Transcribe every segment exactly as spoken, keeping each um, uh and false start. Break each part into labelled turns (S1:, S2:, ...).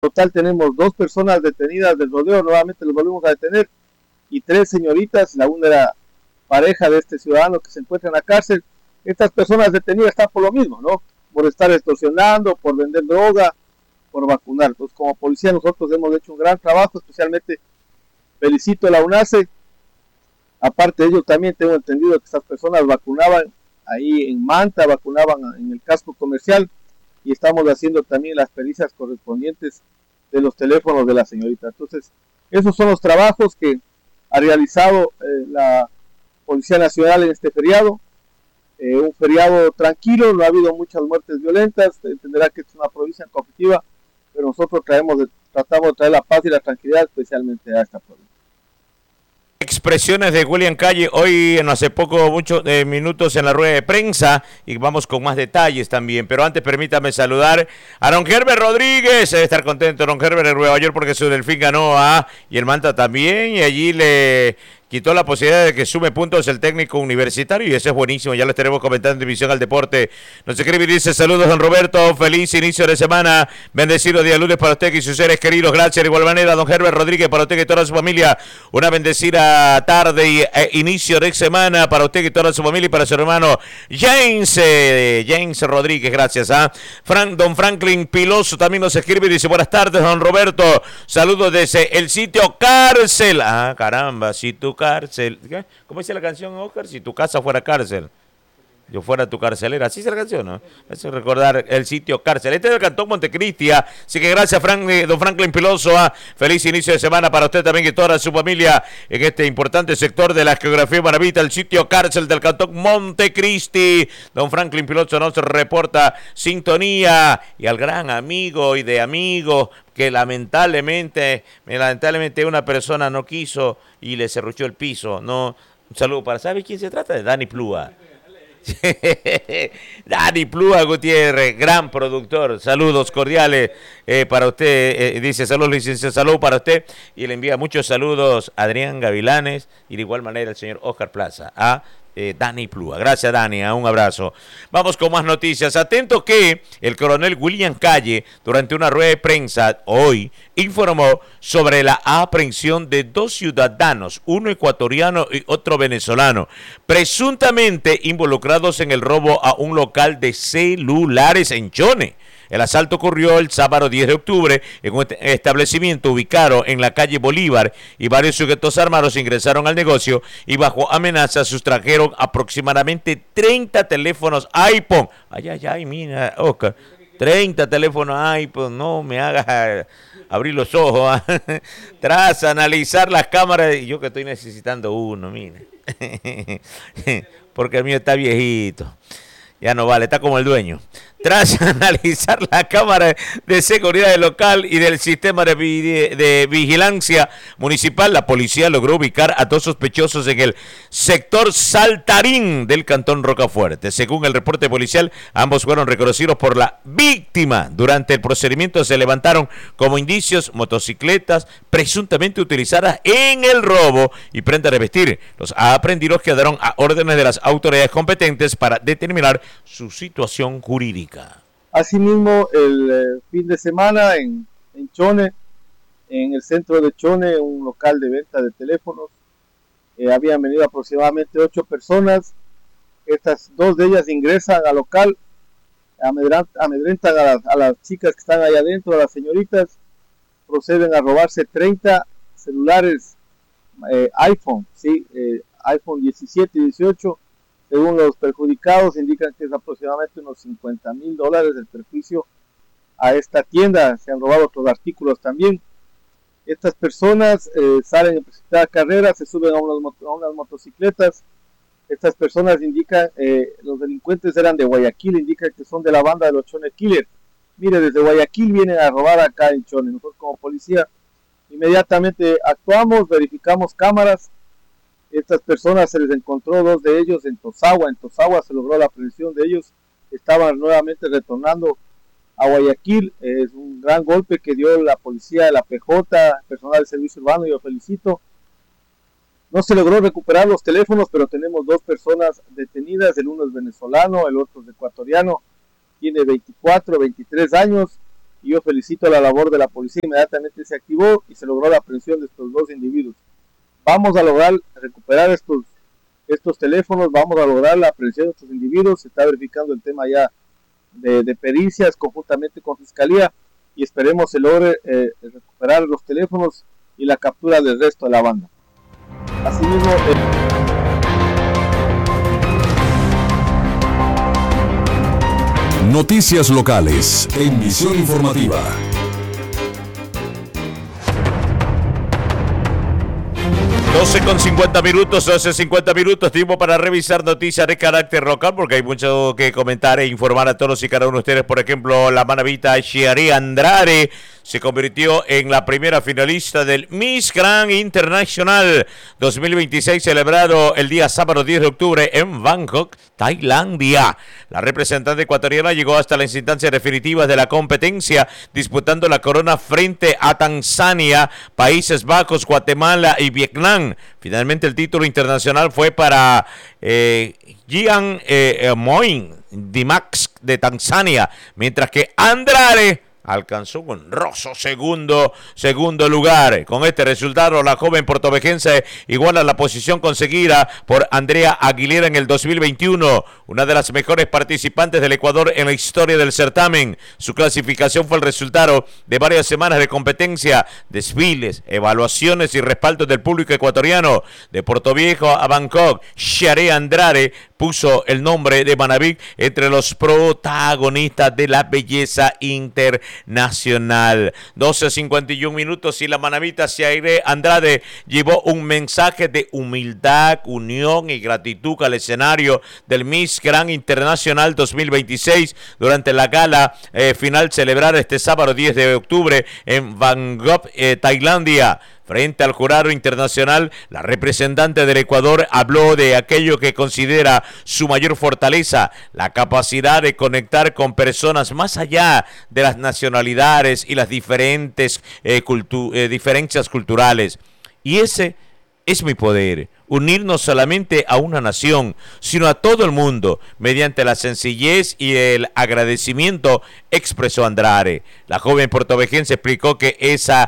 S1: total tenemos dos personas detenidas del rodeo, nuevamente los volvemos a detener, y tres señoritas, la una era pareja de este ciudadano que se encuentra en la cárcel. Estas personas detenidas están por lo mismo, ¿no? Por estar extorsionando, por vender droga, por vacunar. Entonces, como policía nosotros hemos hecho un gran trabajo, especialmente felicito a la UNACE. Aparte de ello, también tengo entendido que estas personas vacunaban ahí en Manta, vacunaban en el casco comercial, y estamos haciendo también las pericias correspondientes de los teléfonos de la señorita. Entonces, esos son los trabajos que ha realizado eh, la Policía Nacional en este feriado. Eh, un feriado tranquilo, no ha habido muchas muertes violentas, entenderá que es una provincia conflictiva, pero nosotros traemos de, tratamos de traer la paz y la tranquilidad especialmente a esta provincia.
S2: Expresiones de William Calle hoy en hace poco, muchos eh, minutos en la rueda de prensa, y vamos con más detalles también, pero antes permítame saludar a don Herbert Rodríguez. Debe estar contento don Herbert en Nueva York porque su Delfín ganó a y el Manta también, y allí le quitó la posibilidad de que sume puntos el técnico universitario, y eso es buenísimo, ya lo estaremos comentando en División al Deporte. Nos escribe y dice: saludos don Roberto, feliz inicio de semana, bendecido día lunes para usted y sus seres queridos, gracias. De igual manera don Herbert Rodríguez, para usted y toda su familia, una bendecida tarde y eh, inicio de semana para usted y toda su familia, y para su hermano James, eh, James Rodríguez, gracias. ¿ah? Frank, don Franklin Piloso también nos escribe y dice: buenas tardes don Roberto, saludos desde el sitio cárcel. Ah, caramba, si tú cárcel. ¿Qué? ¿Cómo dice la canción, Oscar? Si tu casa fuera cárcel, yo fuera tu carcelera. Así es la canción, ¿no? Eso es recordar el sitio cárcel. Este es el Cantón Montecristi. Así que gracias, Frank, don Franklin Piloso. ¿ah? Feliz inicio de semana para usted también y toda su familia en este importante sector de la geografía maravita, el sitio cárcel del Cantón Montecristi. Don Franklin Piloso nos reporta sintonía, y al gran amigo y de amigos que lamentablemente, lamentablemente una persona no quiso y le cerruchó el piso. No, un saludo para, ¿sabe quién se trata? De Dani Plúa. Dani Plúa Gutiérrez, gran productor, saludos cordiales eh, para usted, eh, dice saludos licenciado, saludos para usted, y le envía muchos saludos a Adrián Gavilanes y de igual manera el señor Oscar Plaza, a eh, Dani Plúa. Gracias Dani, a un abrazo. Vamos con más noticias. Atento que el coronel William Calle, durante una rueda de prensa hoy, informó sobre la aprehensión de dos ciudadanos, uno ecuatoriano y otro venezolano, presuntamente involucrados en el robo a un local de celulares en Chone. El asalto ocurrió el sábado diez de octubre en un establecimiento ubicado en la calle Bolívar, y varios sujetos armados ingresaron al negocio y bajo amenaza sustrajeron aproximadamente treinta teléfonos iPhone. Ay, ay, ay, mira, Oscar, treinta teléfonos iPhone, no me hagas abrir los ojos. ¿eh? Tras analizar las cámaras, yo que estoy necesitando uno, mire, porque el mío está viejito, ya no vale, está como el dueño. Tras analizar la cámara de seguridad del local y del sistema de, vi- de vigilancia municipal, la policía logró ubicar a dos sospechosos en el sector Saltarín del cantón Rocafuerte. Según el reporte policial, ambos fueron reconocidos por la víctima. Durante el procedimiento se levantaron como indicios motocicletas presuntamente utilizadas en el robo y prendas de vestir. Los aprehendidos quedaron a órdenes de las autoridades competentes para determinar su situación jurídica.
S1: Asimismo, el eh, fin de semana en, en Chone, en el centro de Chone, un local de venta de teléfonos, eh, habían venido aproximadamente ocho personas. Estas dos de ellas ingresan al local, amedrentan a las, a las chicas que están ahí adentro, a las señoritas, proceden a robarse treinta celulares eh, iPhone, ¿sí? eh, iPhone diecisiete y dieciocho. Según los perjudicados, indican que es aproximadamente unos cincuenta mil dólares el perjuicio a esta tienda. Se han robado otros artículos también. Estas personas eh, salen en precipitada carrera, se suben a, unos, a unas motocicletas. Estas personas indican, eh, los delincuentes eran de Guayaquil, indican que son de la banda de los Chone Killer. Mire, desde Guayaquil vienen a robar acá en Chone. Nosotros como policía inmediatamente actuamos, verificamos cámaras. Estas personas se les encontró dos de ellos en Tosagua. En Tosagua se logró la aprehensión de ellos. Estaban nuevamente retornando a Guayaquil. Es un gran golpe que dio la policía de la P J, personal del servicio urbano, y yo felicito. No se logró recuperar los teléfonos, pero tenemos dos personas detenidas. El uno es venezolano, el otro es ecuatoriano. Tiene veinticuatro, veintitrés años. y yo felicito la labor de la policía. Inmediatamente se activó y se logró la aprehensión de estos dos individuos. Vamos a lograr recuperar estos, estos teléfonos, vamos a lograr la aprehensión de estos individuos. Se está verificando el tema ya de, de pericias conjuntamente con Fiscalía y esperemos se logre eh, recuperar los teléfonos y la captura del resto de la banda. Asimismo, eh,
S3: noticias locales en Visión Informativa.
S2: doce con cincuenta minutos, doce cincuenta minutos, tiempo para revisar noticias de carácter local, porque hay mucho que comentar e informar a todos y cada uno de ustedes. Por ejemplo, la manavita Xiaré Andrade se convirtió en la primera finalista del Miss Grand International dos mil veintiséis, celebrado el día sábado diez de octubre en Bangkok, Tailandia. La representante ecuatoriana llegó hasta las instancias definitivas de la competencia, disputando la corona frente a Tanzania, Países Bajos, Guatemala y Vietnam. Finalmente el título internacional fue para eh, Jian eh, Moin Dimax de Tanzania, mientras que Andrade alcanzó un honroso segundo, segundo lugar. Con este resultado, la joven portovejense iguala la posición conseguida por Andrea Aguilera en el dos mil veintiuno, una de las mejores participantes del Ecuador en la historia del certamen. Su clasificación fue el resultado de varias semanas de competencia, desfiles, evaluaciones y respaldo del público ecuatoriano. De Portoviejo a Bangkok, Xiaré Andrade puso el nombre de Manabí entre los protagonistas de la belleza internacional. doce cincuenta y uno minutos y la manavita Xiaré Andrade llevó un mensaje de humildad, unión y gratitud al escenario del Miss Grand Internacional dos mil veintiséis durante la gala eh, final celebrada este sábado diez de octubre en Bangkok, eh, Tailandia. Frente al jurado internacional, la representante del Ecuador habló de aquello que considera su mayor fortaleza, la capacidad de conectar con personas más allá de las nacionalidades y las diferentes eh, cultu- eh, diferencias culturales. Y ese es mi poder, unir no solamente a una nación, sino a todo el mundo, mediante la sencillez y el agradecimiento, expresó Andrade. La joven portovejense explicó que esa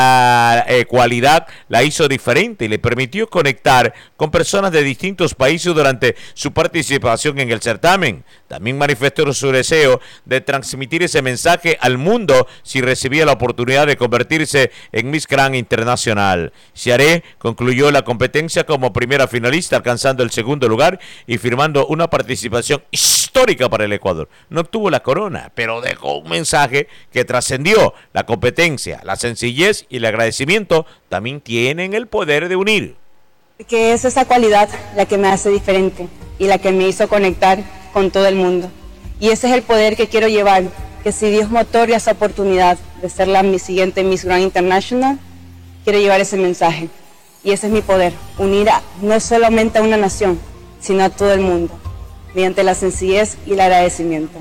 S2: ca- eh, cualidad la hizo diferente y le permitió conectar con personas de distintos países durante su participación en el certamen. También manifestó su deseo de transmitir ese mensaje al mundo si recibía la oportunidad de convertirse en Miss Grand Internacional. Xiaré concluyó la competencia como primera finalista, alcanzando el segundo lugar y firmando una participación histórica para el Ecuador. No obtuvo la corona, pero dejó un mensaje que trascendió la competencia. La sencillez y el agradecimiento también tienen el poder de unir.
S4: Que es esa cualidad la que me hace diferente y la que me hizo conectar con todo el mundo. Y ese es el poder que quiero llevar, que si Dios me otorga esa oportunidad de ser la mi siguiente Miss Grand International, quiero llevar ese mensaje. Y ese es mi poder, unir a, no solamente a una nación, sino a todo el mundo, mediante la sencillez y el agradecimiento.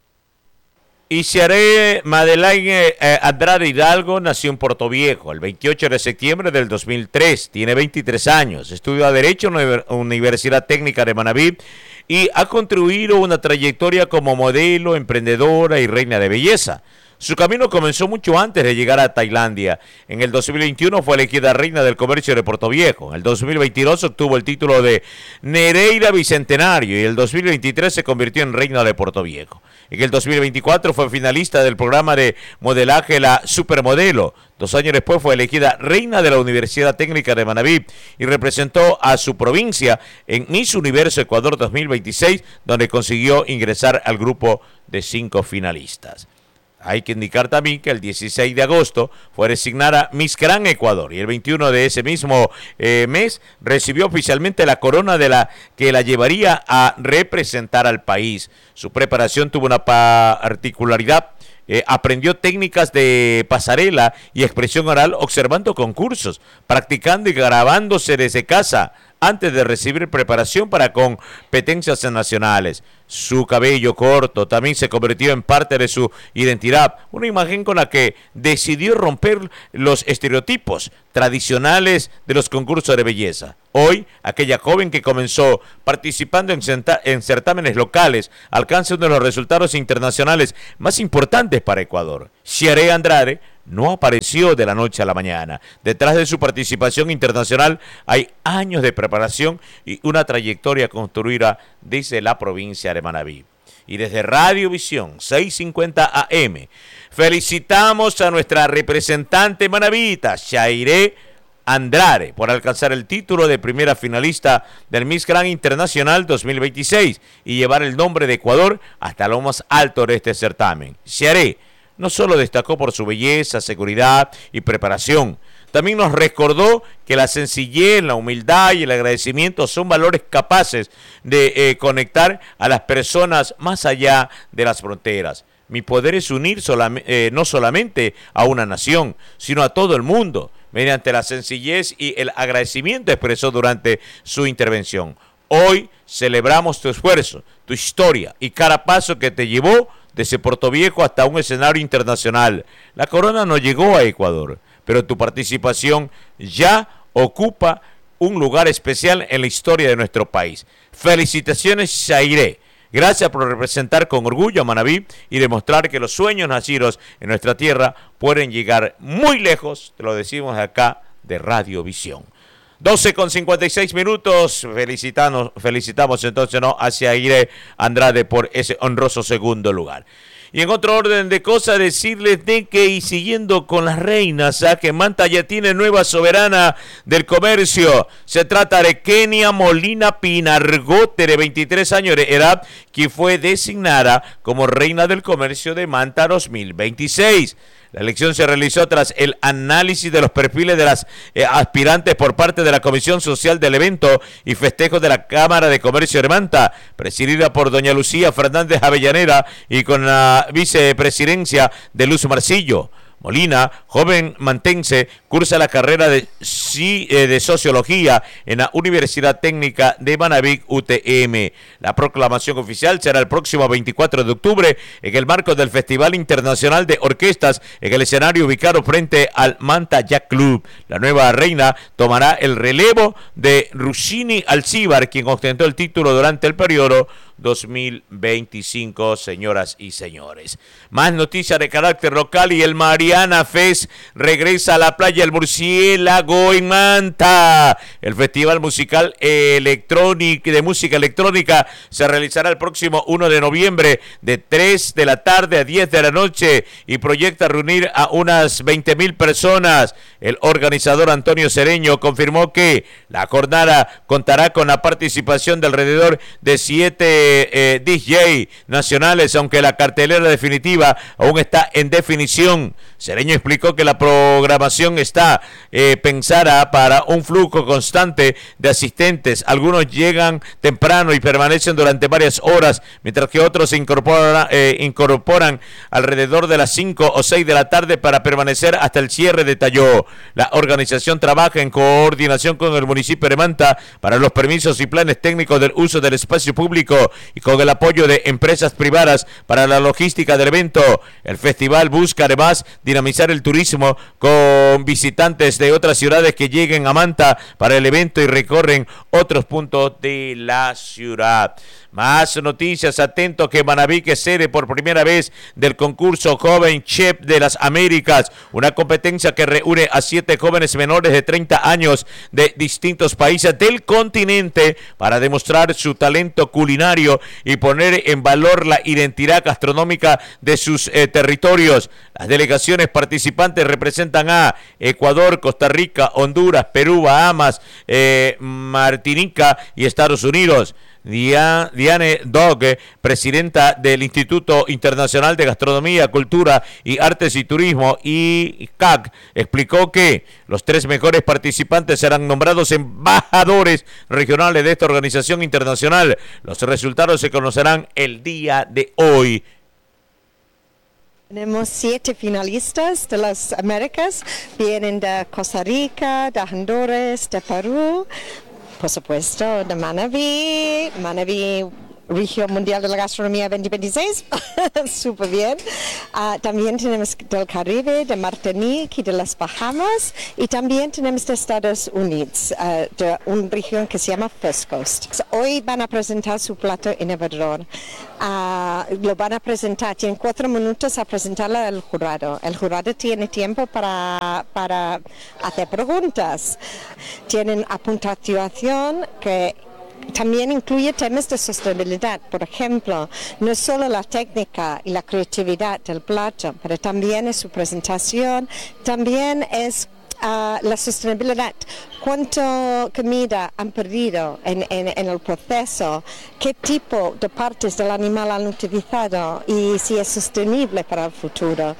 S2: Y Xiaré Madeleine eh, Andrade Hidalgo nació en Portoviejo el veintiocho de septiembre del dos mil tres. Tiene veintitrés años, estudia Derecho en la Universidad Técnica de Manabí y ha contribuido una trayectoria como modelo, emprendedora y reina de belleza. Su camino comenzó mucho antes de llegar a Tailandia. En el dos mil veintiuno fue elegida reina del comercio de Portoviejo. En el dos mil veintidós obtuvo el título de Nereida Bicentenario y en el dos mil veintitrés se convirtió en reina de Portoviejo. En el dos mil veinticuatro fue finalista del programa de modelaje La Supermodelo. Dos años después fue elegida reina de la Universidad Técnica de Manabí y representó a su provincia en Miss Universo Ecuador dos mil veintiséis, donde consiguió ingresar al grupo de cinco finalistas. Hay que indicar también que el dieciséis de agosto fue designada Miss Gran Ecuador y el veintiuno de ese mismo eh, mes recibió oficialmente la corona de la que la llevaría a representar al país. Su preparación tuvo una particularidad. Eh, aprendió técnicas de pasarela y expresión oral observando concursos, practicando y grabándose desde casa. antes de recibir preparación para competencias nacionales. Su cabello corto también se convirtió en parte de su identidad, una imagen con la que decidió romper los estereotipos tradicionales de los concursos de belleza. Hoy, aquella joven que comenzó participando en, en certámenes locales alcanza uno de los resultados internacionales más importantes para Ecuador. Ciaré Andrade no apareció de la noche a la mañana. Detrás de su participación internacional hay años de preparación y una trayectoria construida desde la provincia de Manabí. Y desde Radio Visión seiscientos cincuenta A M, felicitamos a nuestra representante manabita, Ciaré Andrade, por alcanzar el título de primera finalista del Miss Grand Internacional dos mil veintiséis y llevar el nombre de Ecuador hasta lo más alto de este certamen. Ciaré no solo destacó por su belleza, seguridad y preparación, también nos recordó que la sencillez, la humildad y el agradecimiento son valores capaces de eh, conectar a las personas más allá de las fronteras. Mi poder es unir solam- eh, no solamente a una nación, sino a todo el mundo, mediante la sencillez y el agradecimiento expresó durante su intervención. Hoy celebramos tu esfuerzo, tu historia y cada paso que te llevó desde Puerto Viejo hasta un escenario internacional. La corona no llegó a Ecuador, pero tu participación ya ocupa un lugar especial en la historia de nuestro país. Felicitaciones, Ciaré. Gracias por representar con orgullo a Manabí y demostrar que los sueños nacidos en nuestra tierra pueden llegar muy lejos, te lo decimos acá de Radio Visión. doce con cincuenta y seis minutos, felicitamos, felicitamos entonces ¿no? a Ciaré Andrade por ese honroso segundo lugar. Y en otro orden de cosas, decirles de que, y siguiendo con las reinas, ¿ah? que Manta ya tiene nueva soberana del comercio. Se trata de Kenia Molina Pinargote, de veintitrés años de edad, que fue designada como reina del comercio de Manta dos mil veintiséis. La elección se realizó tras el análisis de los perfiles de las eh, aspirantes por parte de la Comisión Social del Evento y Festejos de la Cámara de Comercio de Manta, presidida por doña Lucía Fernández Avellaneda y con la vicepresidencia de Luz Marcillo. Molina, joven mantense, cursa la carrera de, de Sociología en la Universidad Técnica de Manabí, U T M. La proclamación oficial será el próximo veinticuatro de octubre en el marco del Festival Internacional de Orquestas en el escenario ubicado frente al Manta Jazz Club. La nueva reina tomará el relevo de Rushini Alcíbar, quien ostentó el título durante el periodo dos mil veinticinco, señoras y señores. Más noticias de carácter local y el Mariana Fest regresa a la playa El Murciélago en Manta. El Festival Musical Electrónico de Música Electrónica se realizará el próximo uno de noviembre de tres de la tarde a diez de la noche y proyecta reunir a unas veinte mil personas. El organizador Antonio Cereño confirmó que la jornada contará con la participación de alrededor de siete Eh, D J nacionales, aunque la cartelera definitiva aún está en definición. Cereño explicó que la programación está eh, pensada para un flujo constante de asistentes. Algunos llegan temprano y permanecen durante varias horas, mientras que otros se incorporan, eh, incorporan alrededor de las cinco o seis de la tarde para permanecer hasta el cierre, detalló. La organización trabaja en coordinación con el municipio de Manta para los permisos y planes técnicos del uso del espacio público y con el apoyo de empresas privadas para la logística del evento. El festival busca además dinamizar el turismo con visitantes de otras ciudades que lleguen a Manta para el evento y recorren otros puntos de la ciudad. Más noticias, atento que Manabí que sede por primera vez del concurso Joven Chef de las Américas, una competencia que reúne a siete jóvenes menores de treinta años de distintos países del continente para demostrar su talento culinario y poner en valor la identidad gastronómica de sus eh, territorios. Las delegaciones participantes representan a Ecuador, Costa Rica, Honduras, Perú, Bahamas, eh, Martinica y Estados Unidos. Diane Dog, presidenta del Instituto Internacional de Gastronomía, Cultura y Artes y Turismo, I C A C, explicó que los tres mejores participantes serán nombrados embajadores regionales de esta organización internacional. Los resultados se conocerán el día de hoy.
S5: Tenemos siete finalistas de las Américas, vienen de Costa Rica, de Honduras, de Perú, por supuesto, de Manabí, Manabí, Región Mundial de la Gastronomía veinte veintiséis, súper bien. Uh, también tenemos del Caribe, de Martinique y de las Bahamas, y también tenemos de Estados Unidos, uh, de una región que se llama First Coast. Hoy van a presentar su plato innovador. Uh, lo van a presentar, tienen cuatro minutos a presentarlo al jurado. El jurado tiene tiempo para, para hacer preguntas. Tienen a puntuación que también incluye temas de sostenibilidad. Por ejemplo, no solo la técnica y la creatividad del plato, pero también es su presentación, también es uh, la sostenibilidad. ¿Cuánto comida han perdido en, en, en el proceso? ¿Qué tipo de partes del animal han utilizado? Y si es sostenible para el futuro.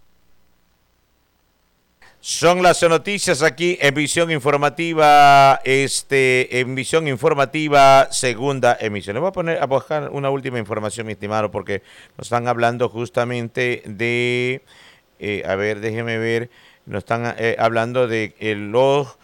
S2: Son las noticias aquí en Visión Informativa, este, en Visión Informativa, segunda emisión. Le voy a poner a buscar una última información, mi estimado, porque nos están hablando justamente de, eh, a ver, déjeme ver, nos están eh, hablando de eh, los,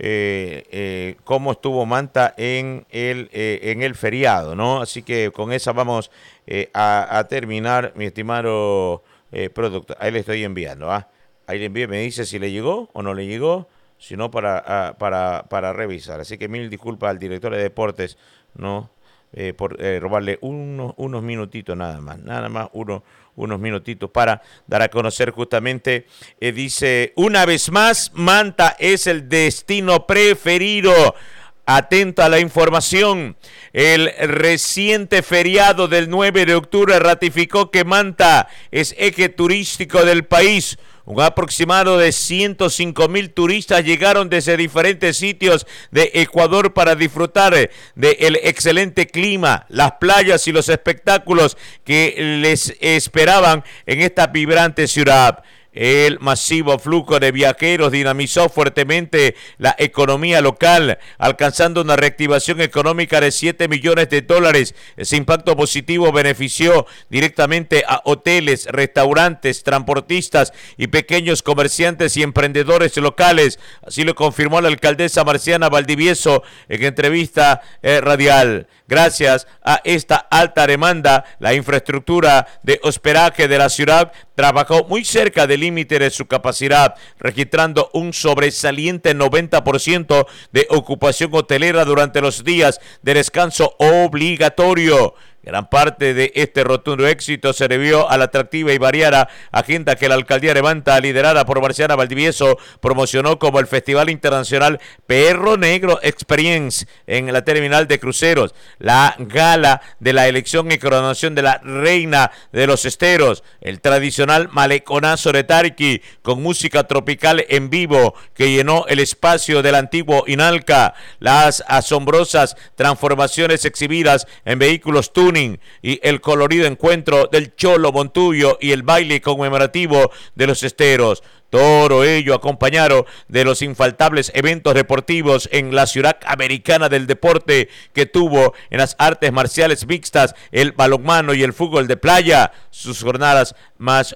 S2: eh, eh, cómo estuvo Manta en el, eh, en el feriado, ¿no? Así que con esa vamos eh, a, a terminar, mi estimado eh, productor. Ahí le estoy enviando, ¿ah? Ahí le envíe, me dice si le llegó o no le llegó, si no para, uh, para, para revisar. Así que mil disculpas al director de deportes, ¿no? Eh, por eh, robarle unos, unos minutitos nada más, nada más uno, unos minutitos para dar a conocer justamente, eh, dice, una vez más, Manta es el destino preferido. Atento a la información, el reciente feriado del nueve de octubre ratificó que Manta es eje turístico del país. Un aproximado de ciento cinco mil turistas llegaron desde diferentes sitios de Ecuador para disfrutar del excelente clima, las playas y los espectáculos que les esperaban en esta vibrante ciudad. El masivo flujo de viajeros dinamizó fuertemente la economía local, alcanzando una reactivación económica de siete millones de dólares. Ese impacto positivo benefició directamente a hoteles, restaurantes, transportistas y pequeños comerciantes y emprendedores locales. Así lo confirmó la alcaldesa Marciana Valdivieso en entrevista eh, radial. Gracias a esta alta demanda, la infraestructura de hospedaje de la ciudad trabajó muy cerca del límite de su capacidad, registrando un sobresaliente noventa por ciento de ocupación hotelera durante los días de descanso obligatorio. Gran parte de este rotundo éxito se debió a la atractiva y variada agenda que la alcaldía de Manta, liderada por Marciana Valdivieso, promocionó como el Festival Internacional Perro Negro Experience en la terminal de cruceros, la gala de la elección y coronación de la reina de los esteros, el tradicional maleconazo de Tarqui con música tropical en vivo que llenó el espacio del antiguo Inalca, las asombrosas transformaciones exhibidas en vehículos tuning y el colorido encuentro del Cholo Montuyo y el baile conmemorativo de los esteros. Todo ello acompañado de los infaltables eventos deportivos en la ciudad americana del deporte que tuvo en las artes marciales mixtas, el balonmano y el fútbol de playa, sus jornadas más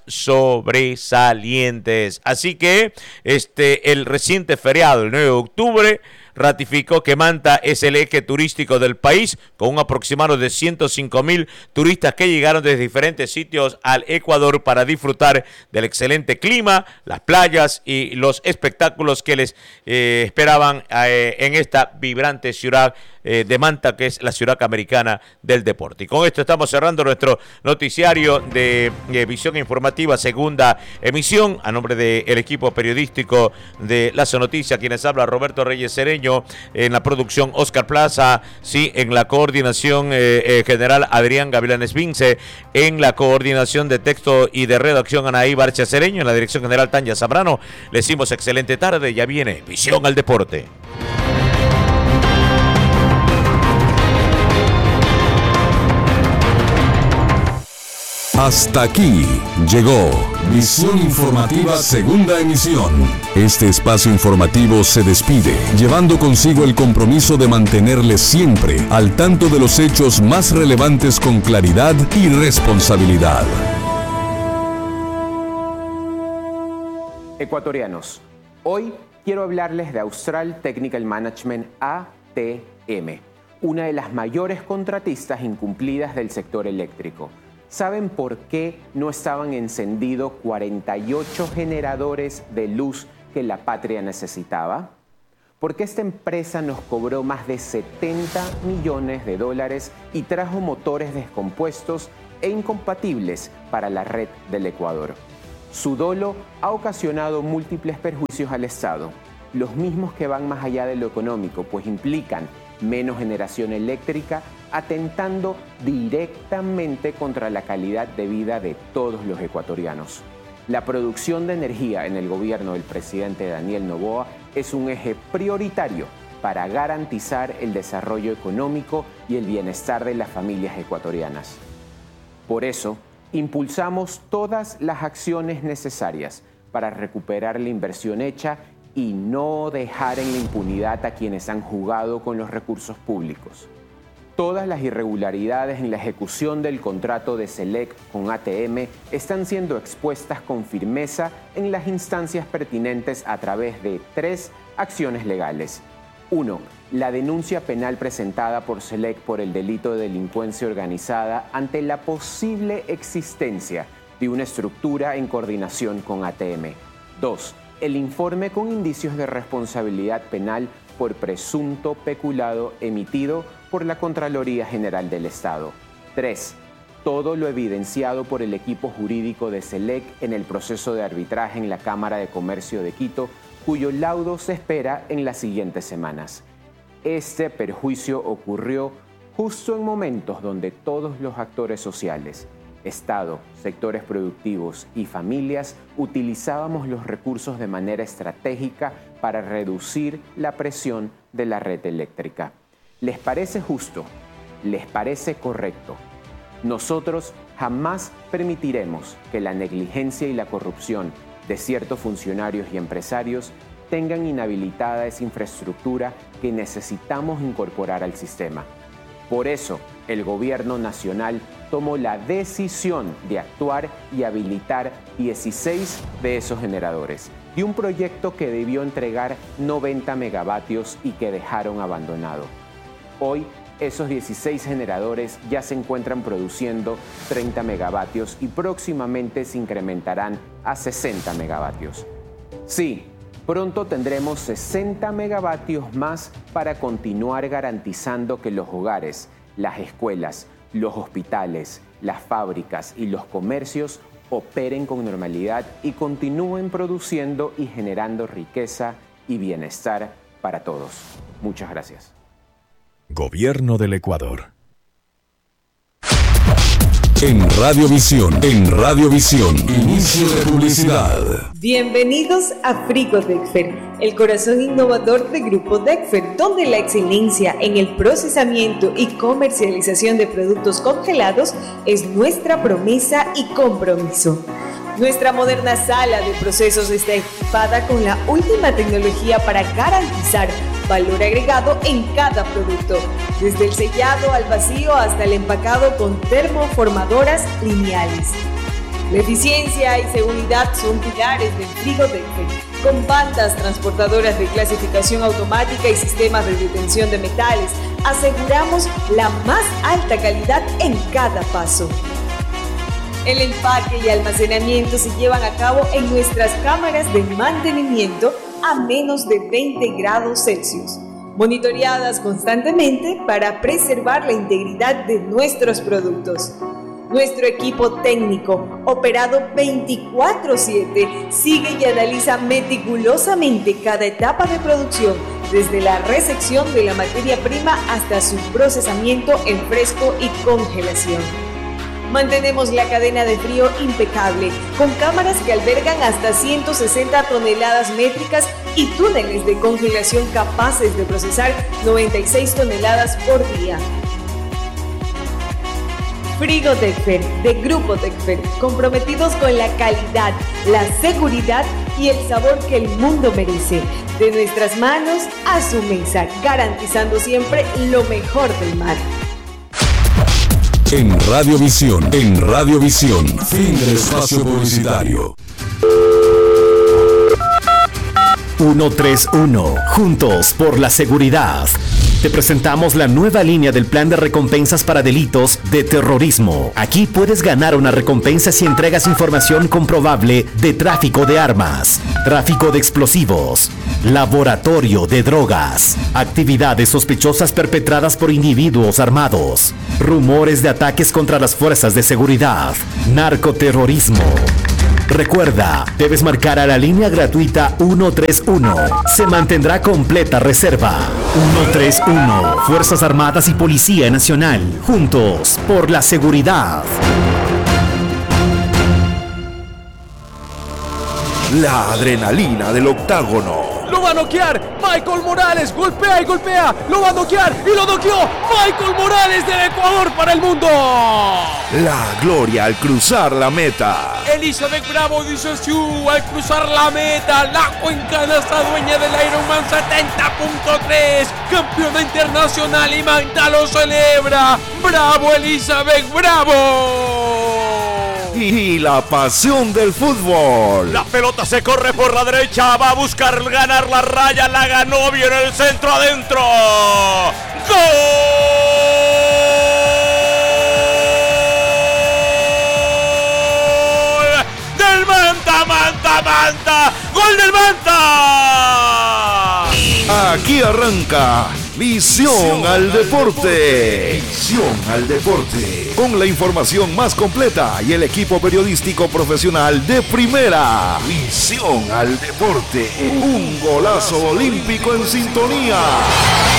S2: sobresalientes. Así que este el reciente feriado, el nueve de octubre, ratificó que Manta es el eje turístico del país, con un aproximado de ciento cinco mil turistas que llegaron desde diferentes sitios al Ecuador para disfrutar del excelente clima, las playas y los espectáculos que les eh, esperaban eh, en esta vibrante ciudad eh, de Manta, que es la ciudad americana del deporte. Y con esto estamos cerrando nuestro noticiario de eh, Visión Informativa, segunda emisión. A nombre del equipo periodístico de La Noticia, quienes habla Roberto Reyes Cereño, en la producción Oscar Plaza, sí, en la coordinación eh, eh, general Adrián Gavilanes Vince, en la coordinación de texto y de redacción Anaí Barcha Cereño, en la dirección general Tanya Zambrano. Le decimos excelente tarde, ya viene Visión al Deporte.
S3: Hasta aquí llegó Visión Informativa Segunda Emisión. Este espacio informativo se despide, llevando consigo el compromiso de mantenerles siempre al tanto de los hechos más relevantes con claridad y responsabilidad.
S6: Ecuatorianos, hoy quiero hablarles de Austral Technical Management A T M, una de las mayores contratistas incumplidas del sector eléctrico. ¿Saben por qué no estaban encendidos cuarenta y ocho generadores de luz que la patria necesitaba? Porque esta empresa nos cobró más de setenta millones de dólares y trajo motores descompuestos e incompatibles para la red del Ecuador. Su dolo ha ocasionado múltiples perjuicios al Estado, los mismos que van más allá de lo económico, pues implican menos generación eléctrica, atentando directamente contra la calidad de vida de todos los ecuatorianos. La producción de energía en el gobierno del presidente Daniel Noboa es un eje prioritario para garantizar el desarrollo económico y el bienestar de las familias ecuatorianas. Por eso, impulsamos todas las acciones necesarias para recuperar la inversión hecha y no dejar en la impunidad a quienes han jugado con los recursos públicos. Todas las irregularidades en la ejecución del contrato de SELEC con A T M están siendo expuestas con firmeza en las instancias pertinentes a través de tres acciones legales. Uno, la denuncia penal presentada por SELEC por el delito de delincuencia organizada ante la posible existencia de una estructura en coordinación con A T M. Dos, el informe con indicios de responsabilidad penal por presunto peculado emitido por la Contraloría General del Estado. Tres, todo lo evidenciado por el equipo jurídico de SELEC en el proceso de arbitraje en la Cámara de Comercio de Quito, cuyo laudo se espera en las siguientes semanas. Este perjuicio ocurrió justo en momentos donde todos los actores sociales, Estado, sectores productivos y familias utilizábamos los recursos de manera estratégica para reducir la presión de la red eléctrica. ¿Les parece justo? ¿Les parece correcto? Nosotros jamás permitiremos que la negligencia y la corrupción de ciertos funcionarios y empresarios tengan inhabilitada esa infraestructura que necesitamos incorporar al sistema. Por eso, el Gobierno Nacional tomó la decisión de actuar y habilitar dieciséis de esos generadores, de un proyecto que debió entregar noventa megavatios y que dejaron abandonado. Hoy, esos dieciséis generadores ya se encuentran produciendo treinta megavatios y próximamente se incrementarán a sesenta megavatios. Sí, pronto tendremos sesenta megavatios más para continuar garantizando que los hogares, las escuelas, los hospitales, las fábricas y los comercios operen con normalidad y continúen produciendo y generando riqueza y bienestar para todos. Muchas gracias.
S3: Gobierno del Ecuador. En Radiovisión, en Radiovisión, inicio de publicidad.
S7: Bienvenidos a Frigo Decfer, el corazón innovador de Grupo Decfer, donde la excelencia en el procesamiento y comercialización de productos congelados es nuestra promesa y compromiso. Nuestra moderna sala de procesos está equipada con la última tecnología para garantizar valor agregado en cada producto, desde el sellado al vacío hasta el empacado con termoformadoras lineales. La eficiencia y seguridad son pilares del Frigo Decfer, con bandas transportadoras de clasificación automática y sistemas de detención de metales. Aseguramos la más alta calidad en cada paso. El empaque y almacenamiento se llevan a cabo en nuestras cámaras de mantenimiento a menos de veinte grados Celsius, monitoreadas constantemente para preservar la integridad de nuestros productos. Nuestro equipo técnico, operado veinticuatro siete, sigue y analiza meticulosamente cada etapa de producción, desde la recepción de la materia prima hasta su procesamiento en fresco y congelación. Mantenemos la cadena de frío impecable, con cámaras que albergan hasta ciento sesenta toneladas métricas y túneles de congelación capaces de procesar noventa y seis toneladas por día. Frigo Decfer, de Grupo Decfer, comprometidos con la calidad, la seguridad y el sabor que el mundo merece. De nuestras manos a su mesa, garantizando siempre lo mejor del mar.
S3: En Radiovisión, en Radiovisión, fin del espacio publicitario.
S8: ciento treinta y uno, juntos por la seguridad. te presentamos la nueva línea del plan de recompensas para delitos de terrorismo. Aquí puedes ganar una recompensa si entregas información comprobable de tráfico de armas, tráfico de explosivos, laboratorio de drogas, actividades sospechosas perpetradas por individuos armados, rumores de ataques contra las fuerzas de seguridad, narcoterrorismo. Recuerda, debes marcar a la línea gratuita ciento treinta y uno. Se mantendrá completa reserva. ciento treinta y uno. Fuerzas Armadas y Policía Nacional. Juntos por la seguridad.
S9: La adrenalina del octágono.
S10: ¡Lo va a noquear! ¡Michael Morales! ¡Golpea y golpea! ¡Lo va a noquear! ¡Y lo noqueó! ¡Michael Morales del Ecuador para el mundo!
S9: La gloria al cruzar la meta.
S10: Elizabeth Bravo dice sí, al cruzar la meta. La cuencanasta dueña del Ironman setenta punto tres. Campeona internacional y Magda lo celebra. ¡Bravo, Elizabeth! ¡Bravo!
S9: Y la pasión del fútbol.
S2: La pelota se corre por la derecha, va a buscar ganar la raya, la ganó, viene el centro adentro. ¡Gol! ¡Del Manta, Manta, Manta! ¡Gol del Manta!
S9: Aquí arranca Visión, Visión al Deporte. Visión al Deporte. Con la información más completa y el equipo periodístico profesional de primera. Visión al Deporte. Un golazo olímpico en sintonía.